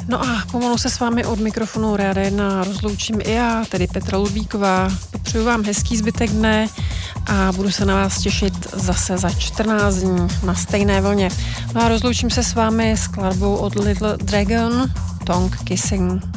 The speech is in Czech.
No a pomalu se s vámi od mikrofonu Rádia 1 rozloučím i já, tedy Petra Ludvíková. Popřeju vám hezký zbytek dne a budu se na vás těšit zase za 14 dní na stejné vlně. No a rozloučím se s vámi s skladbou od Little Dragon, Tongue Kissing.